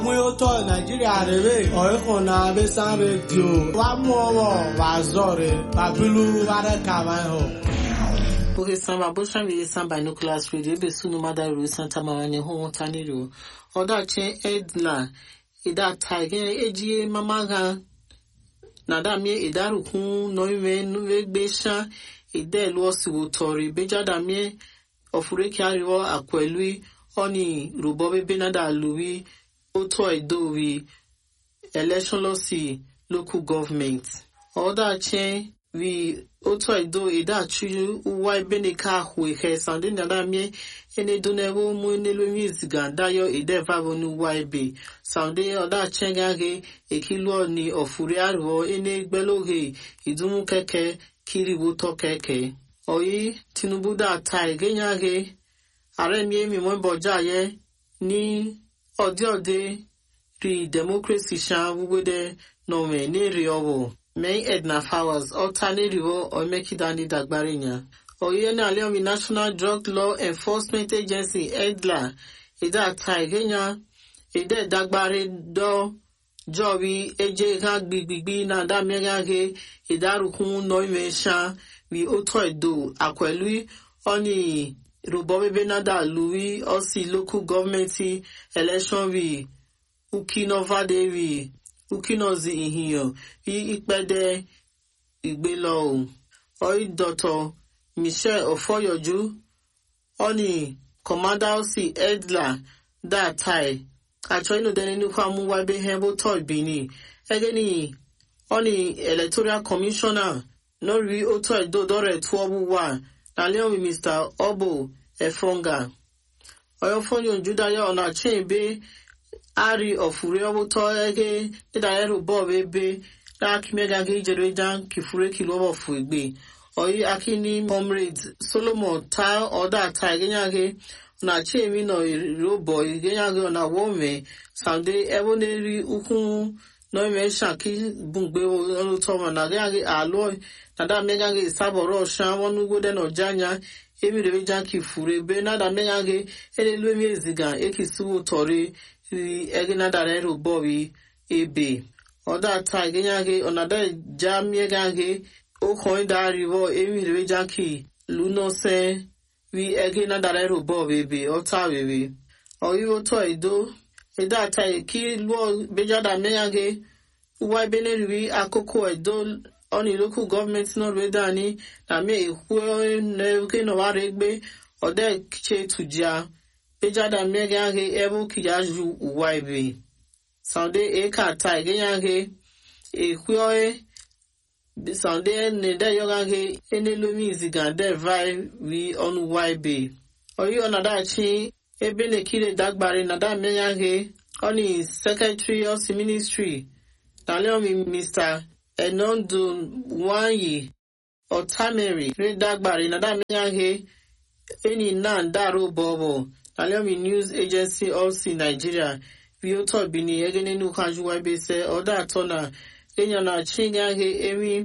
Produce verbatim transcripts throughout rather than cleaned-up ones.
Muyoto Nigeria rebe oikona besan radio wa mowo wa zore babilu ware kawan ho Bohe samba boshan vi samba binoculars radio be sunu mada ru santa mawanye ho taniru oda chen edla ida tage eji mama ga na da mi idaru kun no iwe nu gbe sha ide lu osiwo tori beja da mi ofure ki ariwo akwelu oni rubo bebe na da luwi Oto Edo election lawsi local government. Oda chen we Oto Edo ida chu uwa beneka hwe he sande nada mi ene donewo mu nelo musiga dayo ide vavo nu waibe. Sande oda chen gage ekilo ni ofure arwo ene gbeloge idumu keke kiri woto keke. Oyi Tinubu da tai genyage are mi mi mo bojaye ni Ode ode ri democracy shan wugode no me ne riowo. May Edna Flowers alternate rivo or make it any dagbarinya. Oyena Leomi National Drug Law Enforcement Agency Edla Ida Taigenya Ide Dagbari do Jovi Eje Hagbi Bibi na da megage Idarukun no me shan we Oto Edo Akwelui oni Rubobe Benada Louis Osi local government election we Ukino Vadevi Ukinozi in here we Ikbede Igbelo Oi Doctor Michelle Ofoyoju Oni Commander Osi Edla Da Tai Actually no deni nukamu wabe hembo toy bini Egeni Oni Electoral Commissioner No re Oto Edo Dore Tuobu wa Naleon Mister Obo Efonga. Oyofonyo Judaya on a chain be Ari of Furiobo Toyage, the Diaru Bob be, Dak Mega Gajan, Kifure Kilo of Fugbe. Oyi Akini Comrades Solomon Tile or that Tigenyage, on a chain win or robo, Genyage on a woman, Sunday Eboneri Ukun, no Shaki Bungbe Toma Nagagi Aloy, Nada Mega Sabo Roshan, one go then or Janya. Emi de janki fure be na da mengage ele lwe ziga ekisu tori egina da rero bobi ebe oda ta genyage onada jamie gange o coin da rivo emi de janki luno se we egina da rero bobi ebe ota wewe oyiwo to Edo eda ta ki lo beja da mengage uwa beneri akoko Edo Oni local government no redani na me ekwe ne ke no waregbe ode che tuja beja da mega ge ebu kiyaju uwaibe Sunday e ka ta geyange ekwe Sunday ne da yoga ge ene lomi zigande vai we on uwaibe oyi onada chi ebe ne kire dagbare na da mega ge oni secretary of the ministry Daleomi Mister Enondo Wanyi Otameri Redagbari Nada Miyage Eni Nan Daro Bobo Naleomi News Agency also Nigeria Vioto Bini Egene Nukanju Wabese Oda Tona Enyana Chingage Emi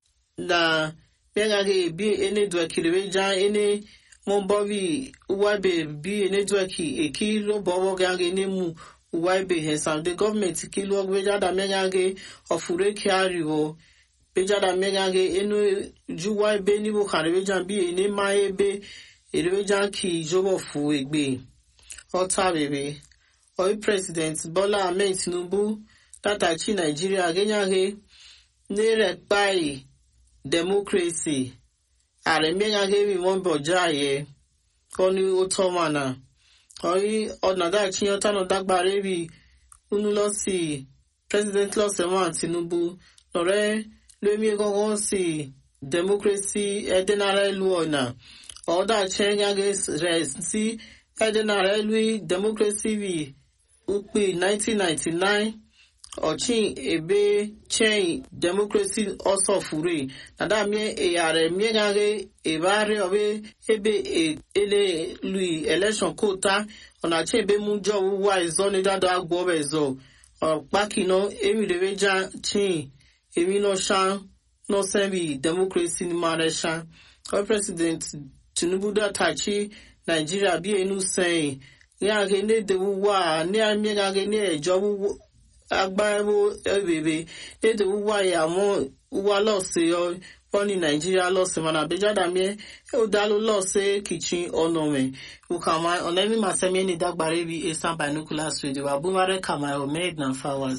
Na Megage Bi Ene Dwekireja Ene Mombovi Wabe Bi Ene Dweki Eki Lo Bobo Gange Nemu Waibe hesam the government kilo beja da megage ofure kiariwo beja da megage enu ju waibe ni bo kare beja bi ene ma ebe ere beja ki jobo fu egbe ota bebe oi president Bola Ahmed Tinubu tata chi Nigeria genyage ne repai democracy are megage mi won bojaye koni otomana Oyi onada chinyota no dagbare bi unu lo si President lo se wan Tinubu lore lemi egongon si democracy edenare luona oda chenga ges res si edenare lui democracy bi upi nineteen ninety-nine Ochin ebe chain democracy also fure nada mi e are mi gange e bare obe ebe ele lui election quota ona chain be mu jo wa izoni dado agbo bezo o pakino emi de beja chain emi no shan no sembi democracy ni maresha o president Tinubu da tachi Nigeria bi enu sen ya ge ne de wa ne ami ga ge ne ejo agbawo ebebe ne de wa ya mo wa lo se o Pony Nigeria lost mana bejada me o dalu lost kitchen onome ukama onemi masemi ni dagbare bi esan binoculars radio abumare kama o made na forward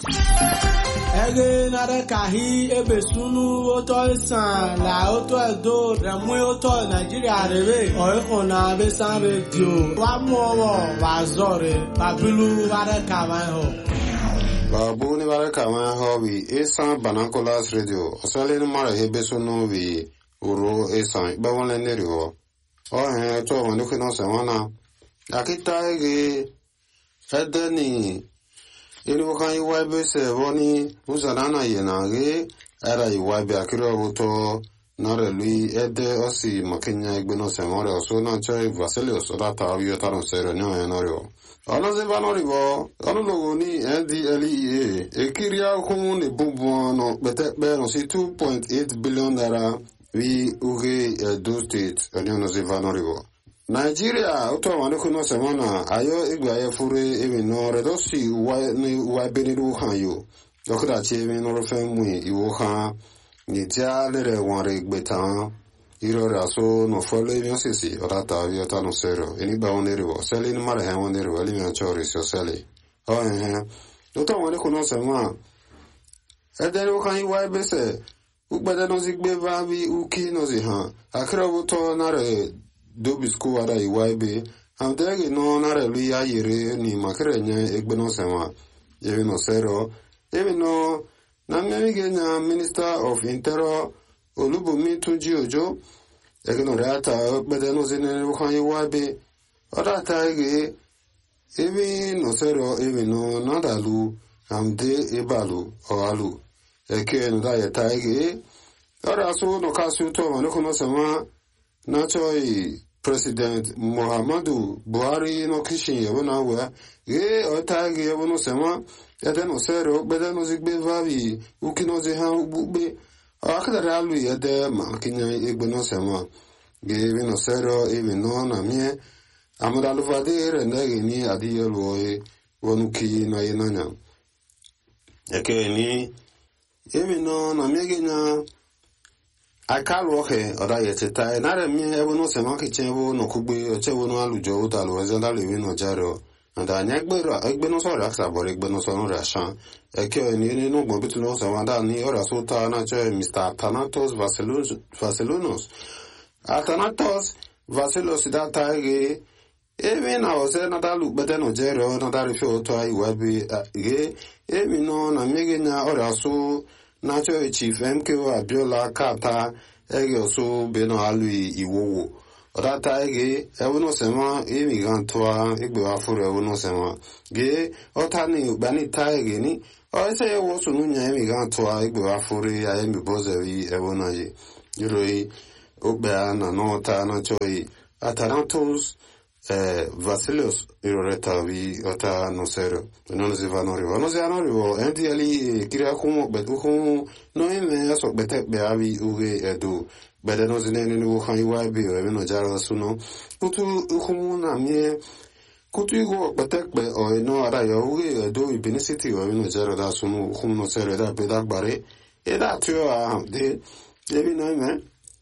ege na de kahi ebesunu oto isan la oto edo remu oto Nigeria rebe o ikona besan radio wa mowo wa zore babilu wa de kama ho Babu ni bare kama hobi esan binoculars radio osale ni mara hebe sunu bi uro esan ba won le neriwo o he to won ku no se wona akita ege edeni ilu kan iwa be se woni uzana yena ge ara iwa be akiro buto nare lui ede osi makenya egbe no se more oso na chai vasile oso data avi taron sero no enoro Ono se vanori bo, ono logo ni N D L E A. Ekiria kun ne bubu no bete be no si two point eight billion naira we uge do state ono se vanori bo. Nigeria uto wanu kuno semana ayo igba ye fure emi no redosi wa ni wa beniru han yo. Dokura che mi no fe mu iwo han ni ja le re won re gbetan. Iro raso no follow even sisi orata viota no sero eni ba onerivo seli ni mara he onerivo ali mi chori so seli o eh no to woni kuno se ma edero kan iwa bese ugbede no zigbe va bi uki no zi han akra buto na re do bisku ara iwa be am dege no na re lu ya yere ni makre nya egbe no se ma yevi no sero yevi no na mi genya Minister of Interior Olubumi Tunji Ojo egno rata bede no zine kan yiwa be orata ege ebi no sero ebi no nadalu amde ebalu oalu eke no da yeta ege ora so no kasu to no kono sama na choi President Muhammadu Buhari no kishin yebo na wa ge ota ege yebo no sama ede no sero bede no zigbe vavi ukino ze ha ubbe akadara alu yede ma kinya egbe no sema ge no sero ebi no na mie amara lu vadere nege ni adiye loe wonuki na yenanya eke ni ebi no na mie genya akalu oke ora yeteta na re mie ebo no sema ki chewo no kugbe ochewo no alujo utalo ezela lewi no jaro anda nyagbero egbe no so raksa bore egbe no so no rashan eke ni ni no gbo bitu no so wanda ni ora so ta na che Mister Thanatos Vasilos Vasilonos Athanatos Vasilos data ge emi na ose na dalu bede no jero na dari fo to ai webi ge emi no na mege nya ora so na che Chief M K O Abiola Kata ege so be no alui iwowo Orata ege ewono sema emi gantoa igbe afuru ewono sema ge otani ubani taege ni o ese ewo sunu nya emi gantoa igbe afuru ya emi bozewi ewona ye yuroi obea na nota na choi Athanatos eh Vasilos iroreta vi ota no sero no se va no rivo no se no rivo enti ali kira kumo betu kumo no eme aso bete be avi uge edu bede no zine ni wo kan iwa bi o no jaro suno kutu kumo na mie kutu igo bete be o no ara yo uge edu ibinicity o no jaro da suno kumo no sero da be da gbare e da tio a de debi no me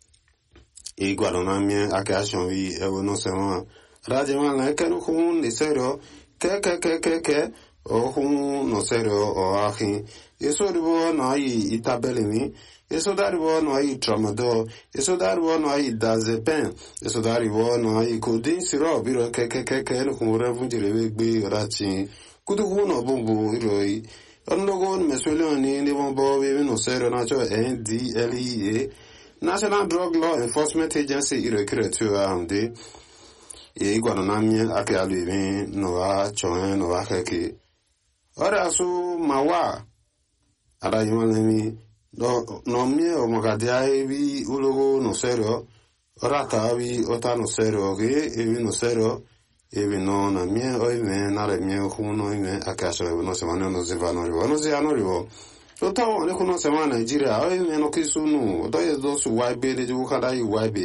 e guardo na mie akashon vi e no se ma Rajaman la que no kun ni sero que que que que que o kun no sero o ahi eso ribo no ai itabelemi eso daribo no ai tramadol eso daribo no ai dazepen eso daribo no ai codeine siro biro que que que que no kun revunjire gbe rachi kudu kun no bombo iroi onlogo me suelo ni ni bombo we no sero na cho N D L E A National Drug Law Enforcement Agency irokire tu amde e guarda na mie ake alu mi no a choen no a ke ora su mawa ada yimane mi no no mie o magadia e bi ulogo no sero ora ta bi ota no sero ge e bi no sero e bi no na mie o me na re mie ku no me aka so no se mano no se va no ri no se ano ri o ota o ne ku no se ma Nigeria o me no kisunu do ye do su wai be de ju kada yi wai be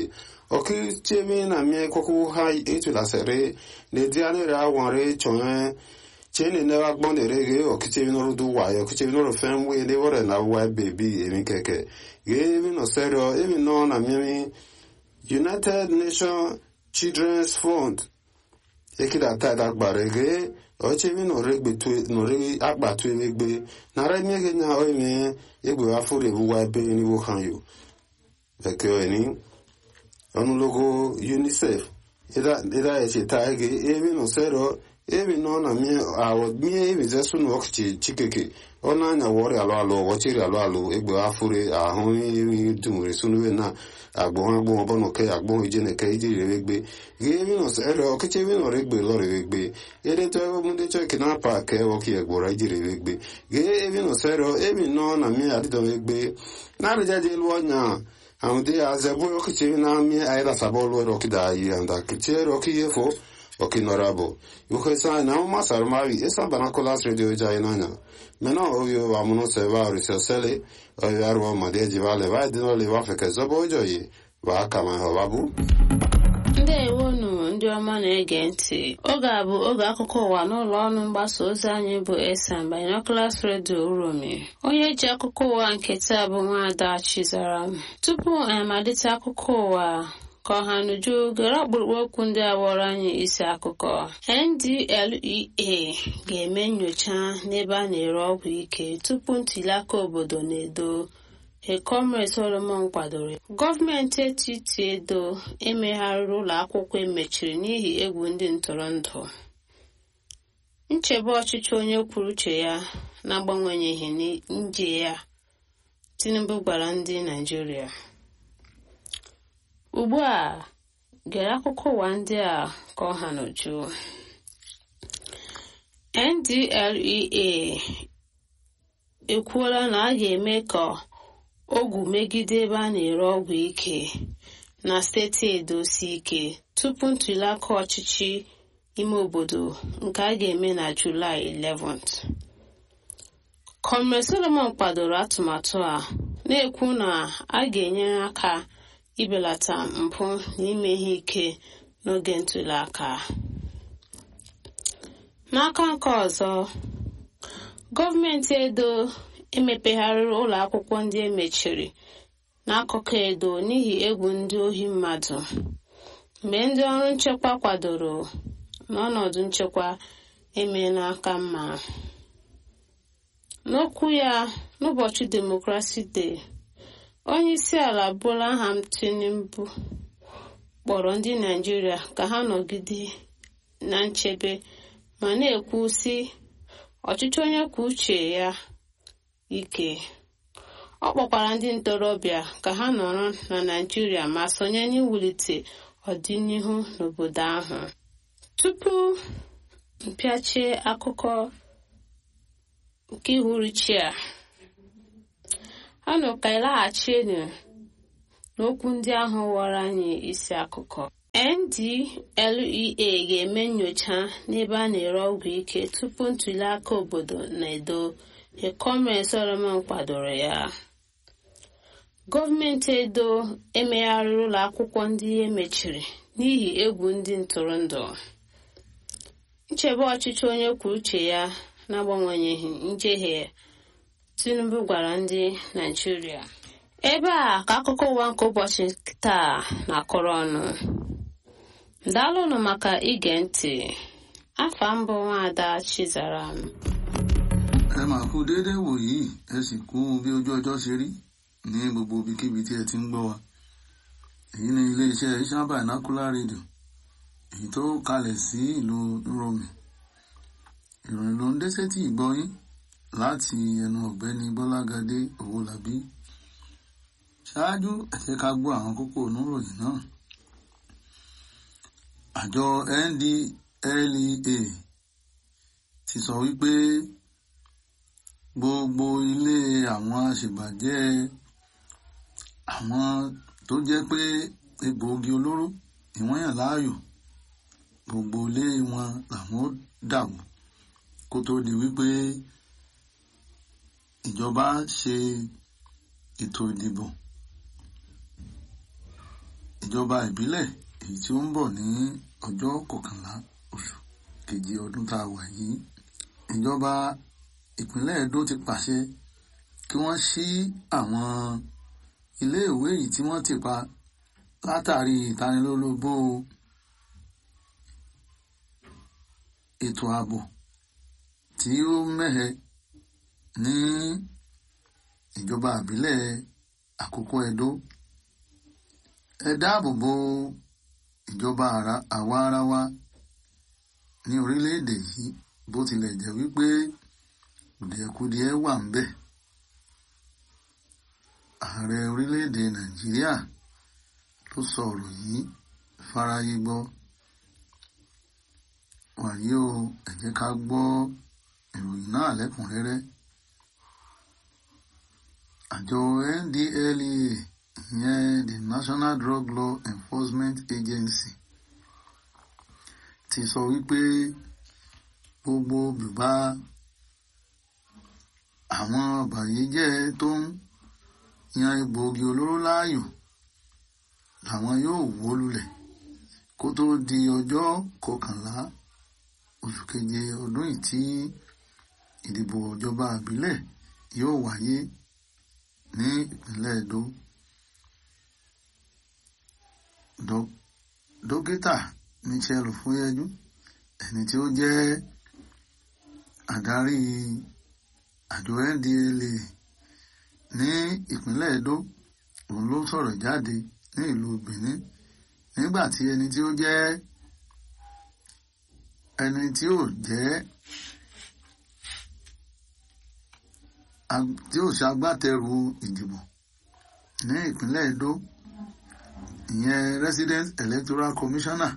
oki chemi na mi koku ha etula sere ne diane ra wanre chon cheni ne wa gbon de rege oki chemi no du wa oki chemi no fem we ne wore na wa baby emi keke ge mi no sero emi no na mi United Nations Children's Fund ekida ta da gbarege o chemi no regbe tu no re agba tu egbe na re mi ge nya o mi egbe wa fure bu wa be ni wo kan yo eke o ni onu logo UNICEF ida ida e cheta ge ebi no sero ebi no na mi awo mi ebi zesu no okchi chikeke ona nya wori alo alo wochiri alo alo egbe afure ahun mi dumure sunu na agbon agbon obono ke agbon ijene ke ijire regbe ge ebi no sero okiche ebi no regbe lo regbe ere to mu de cho kina pa ke o ki egbora ijire regbe ge ebi no sero ebi no na mi adido regbe na re jaje lo nya amde azebo okiche na mi aida sabolo ro kida yi anda kiche ro ki yefo okinorabo yuko sa na ma sarmavi esa banakolas radio jainanya mena ovio amuno se va risosele o yarwa madeji vale va dino le va feke zobo joyi va kama hawabu ndewonu ndị ọma na-ege ntị oge a bụ oge akụkọ ụwa n'ụlọ ọrụ mgbasa ozi anyị bụ Esan Binoculars Radio Uromi. Onye ji akụkọ ụwa nke taa bụ Nwaada Chizaram. Tupu amalite akụkọ ụwa ka ọha n'uju gere ọkpụrụkpụ okwu ndị a wọrọ anyị isi akụkọ. N D L E A ga-eme nnyocha n'ebe a na-ere ọgwụ ike tupu ntụliaka obodo na-edo. Comrade Solomon kwadoro gọọmenti etiti Edo emegharịrị ụlọ akwụkwọ emechiri n'ihi egwu ndị ntụrụndụ. Nchebe ọchịchị onye kwuru uche ya na-agbanwenyeghị nje ya, Tinubu gwara ndị Naịjirịa. Ugbu a gere akụkọ ụwa ndị a ka ọha n'uju. N D L E A ekwuola na a ga-eme ka ogwu megide ebe a na-ere ọgwụ ike na steeti Edo si ike tupu ntụliaka ọchịchị ime obodo nke a ga-eme na Julaị eleventh. Comrade Solomon kwadoro atụmatụ a na-ekwu na a ga-enyere aka ibelata mpụ na ime ihe ike n'oge ntụliaka. N'aka nke ọzọ, gọọmenti Edo emepegharịrị ụlọ akwụkwọ ndị emechiri n'akụkụ Edo n'ihi egwu ndị ohi mmadụ mgbe ndị ọrụ nchekwa kwadoro n'ọnọdụ nchekwa emeela aka mma. N'okwu ya n'ụbọchị Democracy Day, onye isi ala Bola Ahmed Tinubu kpọrọ ndị Naịjirịa ka ha nọgide na nchebe ma na-ekwu sị ọchịchị onye kwuo uche ya ike. Ọ kpọkwara ndị ntorobịa ka ha nọrọ na Naịjirịa ma sonye n'iwulite ọdịnihu n'obodo ahụ. Tupu mpịachie akụkọ nke ihuruchi a, anụ ka ịlaghachienu n'okwu ndị ahụ wọrọ anyị isi akụkọ. N D L E A ga-eme nnyocha n'ebe a na-ere ọgwụ ike tupu ntụliaka obodo na-edo. Comrade Solomon kwadoro ya. Gọọmenti Edo emegharịrị ụlọ akwụkwọ ndị emechiri n'ihi egwu ndị ntụrụndụ. Nchebe ọchịchị onye kwuru uche ya na-agbanwenyeghị njehie, Tinubu gwara ndị Naịjirịa. Ebe a ka akụkọ ụwa nke ụbọchị taa na-akọrọ ọnụ. Daalụnụ maka ige ntị. Afa mbụ Nwaada Chizaram. Ẹ máa kú déédéé wòyí, ẹ sì kú bí ojú ọjọ́ ṣe rí ní gbogbo ibikíbi tí ẹ ti ń gbọ́ wa. Èyí ni iléeṣẹ́ Esan Binocular Radio, èyí tó kalẹ̀ sí ìlú Uromi. Ìròyìn ló ń dé sétí ìgbọ́ yín láti ẹnu ọ̀gbẹ́ni Bọ́lágadé Owólabí. Ṣáájú ẹ jẹ́ ká gbọ́ àwọn kókó oníròyìn náà. Àjọ N D L E A ti sọ wípé gbogbo ilé àwọn aṣèbàjẹ́ àwọn tó jẹ́ pé egbòogi olóró ni wọ́n yàn láàyò, gbogbo ilé wọn làwọn dàwó kó tó di wípé ìjọba ṣe ètò ìdìbò ìjọba ìbílẹ̀ èyí tí ó ń bọ̀ ní ọjọ́ kọkànlá oṣù keje ọdún tá a wà yìí. Ìjọba ìpínlẹ̀ Edo ti pàṣẹ kí wọ́n ṣí àwọn iléèwé yìí tí wọ́n ti pa látàrí ìtanilólobó ètò ààbò tí ó mẹ́hẹ ní ìjọba ìbílẹ̀ Àkókò Edo. Ẹ dáàbò bo ìjọba àwa ara wa ní orílẹ̀-èdè yìí bó tilẹ̀ jẹ́ wípé kùdìẹ̀kudiẹ wà ń bẹ̀. Ààrẹ orílẹ̀-èdè Nàìjíríà ló sọ ọ̀rọ̀ yìí fáráyé gbọ́. Wàyí o, ẹ jẹ́ ká gbọ́ ìròyìn náà lẹ́kùnrẹ́rẹ́. Àjọ N D L E A ìyẹn the National Drug Law Enforcement Agency ti sọ wípé gbogbo bùbá àwọn ọ̀bàyéjẹ́ tó ń yan egbòogi olóró láàyò làwọn yóò wó lulẹ̀ kó tó di ọjọ́ kọkànlá oṣù keje ọdún yìí tí ìdìbò ìjọba ìbílẹ̀ yóò wáyé ní ìpínlẹ̀ Edo. Dókítà Michel Ofoyeju, ẹni tí ó jẹ́ adarí àjọ N D L E A ní ìpínlẹ̀ Edo, òun ló sọ̀rọ̀ jáde ní ìlú Benin nígbà tí ẹni tí ó jẹ́ ẹni tí ó jẹ́ tí ó ṣe agbátẹrù ìdìbò ní ìpínlẹ̀ Edo, ìyẹn Resident Electoral Commissioner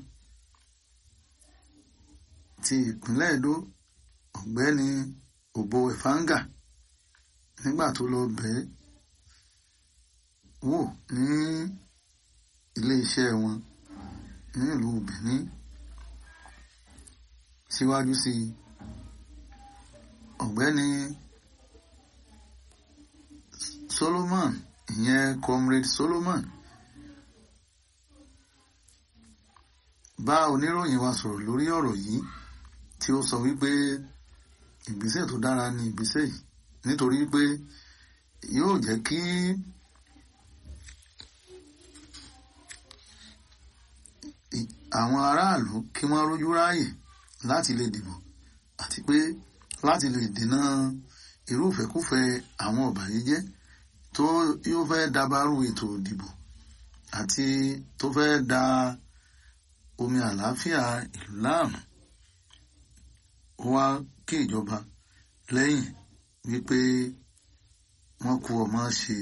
ti ìpínlẹ̀ Edo, ọ̀gbẹ́ni Obo Efanga, nígbà tó lọ bẹ̀ẹ́ wò ní ilé-iṣẹ́ wọn ní ìlú Benin. Síwájú sí ọ̀gbẹ́ni Solomon, ìyẹn Comrade Solomon, bá oníròyìn wa sọ̀rọ̀ lórí ọ̀rọ̀ yìí tí ó sọ wípé ìgbésẹ̀ tó dára ni ìgbésẹ̀ yìí nítorí pé yóò jẹ́ kí àwọn aráàlú kí wọ́n rójú ráàyè láti lè dìbò àti pé láti lè dènà irúfẹ́kúfẹ́ àwọn ọ̀bàyéjẹ́ tó yóò fẹ́ dabarú ètò ìdìbò àti tó fẹ́ da omi àlàáfíà ìlú láàmú. Ó wá kí ìjọba lẹ́yìn wípé wọ́n kú ọmọ ṣe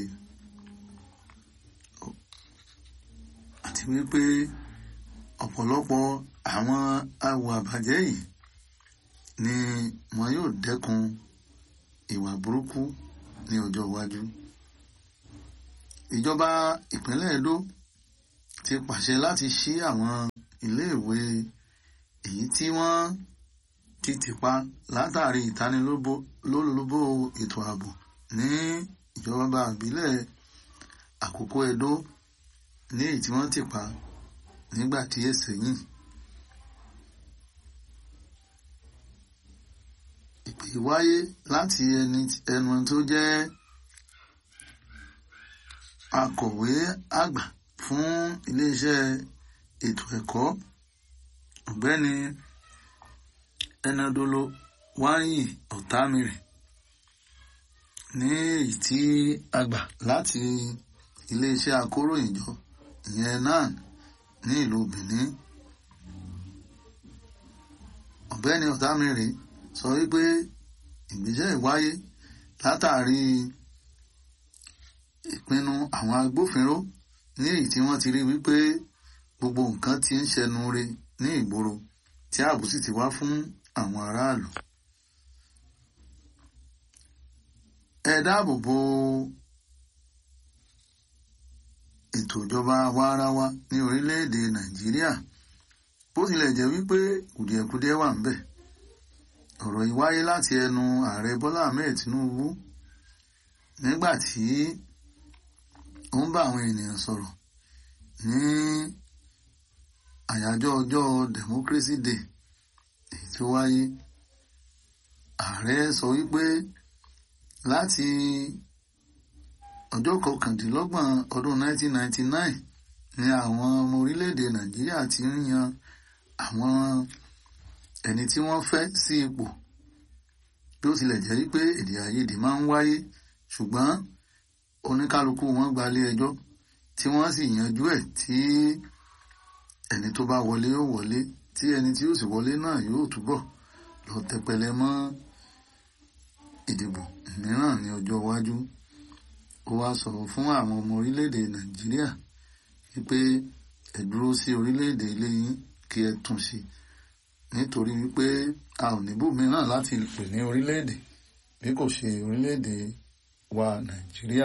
àti wípé ọ̀pọ̀lọpọ̀ àwọn awò àbàjẹ́ yìí ni wọn yóò dẹ́kun ìwà burúkú ní ọjọ́ iwájú. Ìjọba ìpínlẹ̀ Edo ti pàṣẹ láti ṣí àwọn iléèwé èyí tí wọ́n ti tìpa látàrí ìtanilólobó ètò ààbò ní ìjọba ìbílẹ̀ Àkókò Edo ní èyí tí wọ́n tìpa nígbà díẹ̀ sẹ́yìn. Ìpè wáyé láti ẹnu tó jẹ́ akọ̀wé àgbà fún iléeṣẹ́ ètò ẹ̀kọ́, ọ̀gbẹ́ni Enadolo Wáyì Ọ̀támìrì, ní èyí tí a gbà láti iléeṣẹ́ akóròyìnjọ ìyẹn náà ní ìlú Benin. Ọ̀gbẹ́ni Ọ̀támìrì sọ wípé ìgbésẹ̀ ìwáyé látàrí ìpinnu àwọn agbófinró ní èyí tí wọ́n ti rí wípé gbogbo nǹkan ti ń ṣẹnu re ní ìgboro tí ààbò sì ti wá fún àwọn aráàlú. Ẹ dáàbò bo ètò ìjọba àwaarawa ní orílẹ̀-èdè Nàìjíríà bó tilẹ̀ jẹ́ wípé kùdìẹ̀kudiẹ wà ń bẹ̀. Ọ̀rọ̀ yìí wáyé láti ẹnu ààrẹ Bọ́lá Ahmed Tinubu nígbà tí ó ń bá àwọn ènìyàn sọ̀rọ̀ ní àyájọ́ ọjọ́ Democracy Day èyí tí ó wáyé. Ààrẹ sọ wípé láti ọjọ́ kọkàndínlọ́gbọ̀n ọdún nineteen ninety-nine ni àwọn ọmọ orílẹ̀-èdè Nàìjíríà ti ń yan àwọn ẹni tí wọ́n fẹ́ sí ipò, bí ó tilẹ̀ jẹ́ wípé èdè àìyedè máa ń wáyé, ṣùgbọ́n oníkálukú wọn gba ilé ẹjọ́ tí wọ́n sì yanjú ẹ̀ tí ẹni tó bá wọlé yóò wọlé, tí ẹni tí yóò sì wọlé náà yóò túbọ̀ lọ tẹpẹlẹ mọ́ ìdìbò mìíràn ní ọjọ́ iwájú. Ó wá sọ̀rọ̀ fún àwọn ọmọ orílẹ̀-èdè Nàìjíríà wípé ẹ dúró sí orílẹ̀-èdè ilé yín kí ẹ tún ṣe, nítorí wípé a ò níbò mìíràn láti pè ní orílẹ̀-èdè bí kò ṣe orílẹ̀-èdè wa Nàìjíríà.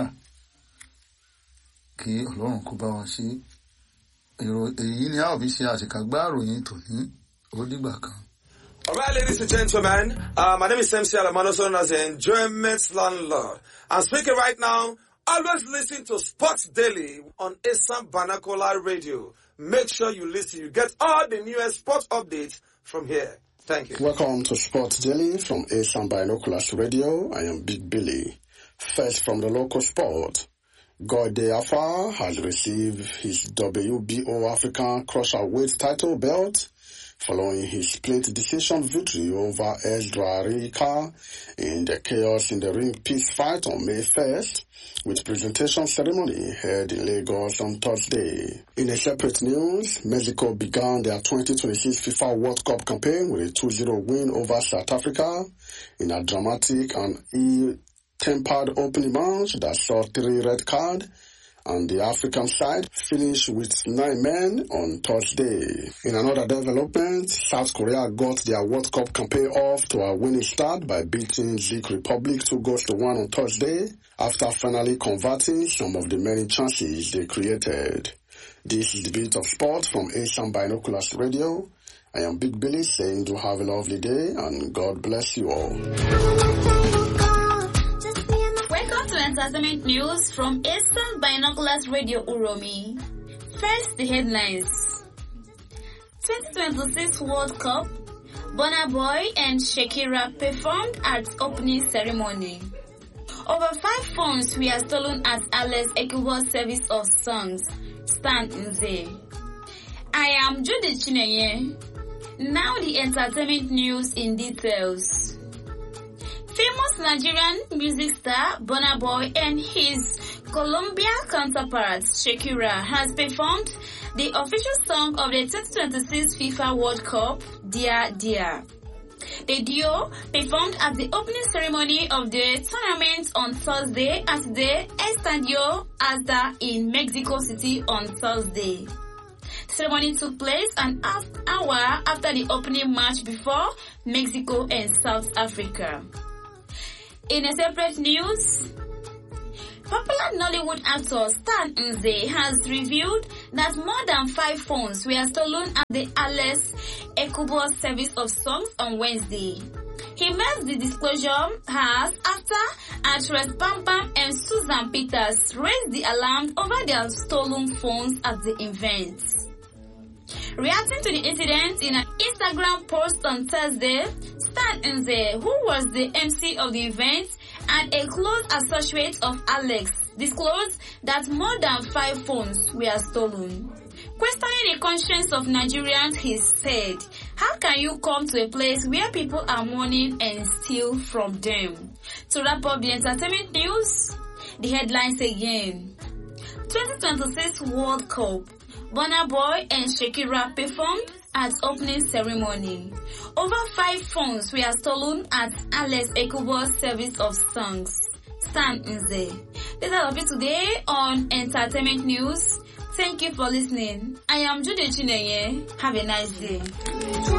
Kí Ọlọ́run kó bá wa ṣe. Èyí ni a ò fi ṣe àṣekágbá ìròyìn tòní. Ó dìgbà kan. All right, ladies and gentlemen, uh, my name is M C Alamano, known as the Enjoyment Landlord. I'm speaking right now. Always listen to Sports Daily on Esan Banakola Radio. Make sure you listen. You get all the newest sports updates from here. Thank you. Welcome to Sports Daily from Esan Binoculars Radio. I am Big Billy. First from the local sport. Gode Afa has received his W B O African Cruiserweight title belt following his split decision victory over Ezra Rika in the Chaos in the Ring peace fight on May first, with presentation ceremony held in Lagos on Thursday. In a separate news, Mexico began their twenty twenty-six FIFA World Cup campaign with a two zero win over South Africa in a dramatic and ill-tempered opening match that saw three red cards, and the African side finished with nine men on Thursday. In another development, South Korea got their World Cup campaign off to a winning start by beating Czech Republic two goals to one on Thursday, after finally converting some of the many chances they created. This is the Beat of Sport from Asian Binoculars Radio. I am Big Billy saying do have a lovely day and God bless you all. Welcome to entertainment news from Eastern Binoculars Radio Uromi. First, the headlines. twenty twenty-six World Cup, Burna Boy and Shakira performed at opening ceremony. Over five phones were stolen at Alex Ekubo's service of songs. Stan Nze. I am Judy Chineye. Now the entertainment news in details. Famous Nigerian music star Burna Boy and his Colombia counterpart Shakira has performed the official song of the twenty twenty-six FIFA World Cup, Dia Dia. The duo performed at the opening ceremony of the tournament on Thursday at the Estadio Azteca in Mexico City on Thursday. Ceremony took place an hour after the opening match before Mexico and South Africa. In a separate news, popular Nollywood actor Stan Nze has revealed that more than five phones were stolen at the Alex Ekubo service of songs on Wednesday. He made the disclosure as after actress Bam Bam and Susan Peters raised the alarm over their stolen phones at the event. Reacting to the incident in an Instagram post on Thursday, Stan Nze, who was the M C of the event and a close associate of Alex, disclosed that more than five phones were stolen. Questioning the conscience of Nigerians, he said, "How can you come to a place where people are mourning and steal from them?" To wrap up the entertainment news, the headlines again. twenty twenty-six World Cup, Burna Boy and Shakira performed at opening ceremony. Over five phones were stolen at Alex Ekubo's service of songs. Stan Nze. That's all of it today on Entertainment News. Thank you for listening. I am Judy Chineye. Have a nice day.